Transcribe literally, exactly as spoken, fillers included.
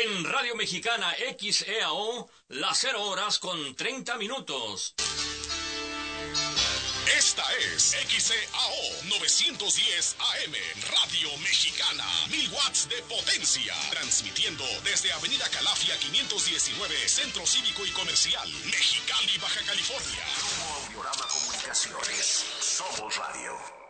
En Radio Mexicana X E A O, las cero horas con treinta minutos. Esta es X E A O novecientos diez A M, Radio Mexicana, mil watts de potencia, transmitiendo desde Avenida Calafia quinientos diecinueve, Centro Cívico y Comercial, Mexicali, Baja California. Grupo Audiorama Comunicaciones, somos radio.